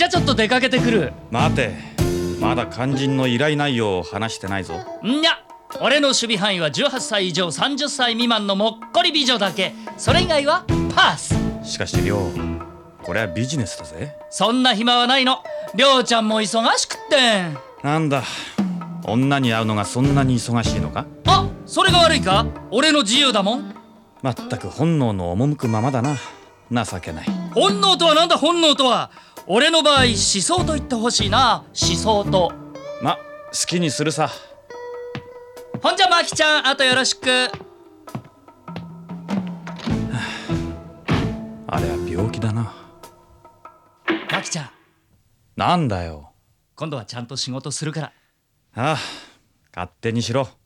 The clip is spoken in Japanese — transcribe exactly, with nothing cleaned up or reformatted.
ゃちょっと出かけてくる。 待て、まだ肝心の依頼内容を話してないぞ。 んにゃ、俺の守備範囲はじゅうはっさい以上さんじゅっさい未満のもっこり美女だけ。それ以外はパス。 しかし亮、これはビジネスだぜ。 そんな暇はないの。りょうちゃんも忙しくって。 なんだ、女に会うのがそんなに忙しいのか。 あ、それが悪いか。俺の自由だもん。 まったく本能の赴くままだな。情けない。 本能とはなんだ。本能とは俺の場合思想と言ってほしいな。思想と。 ま、好きにするさ。 ほんじゃマキちゃん、あとよろしく。 あれは病気だな。 マキちゃん、 なんだよ。 今度はちゃんと仕事するから。 ああ、勝手にしろ。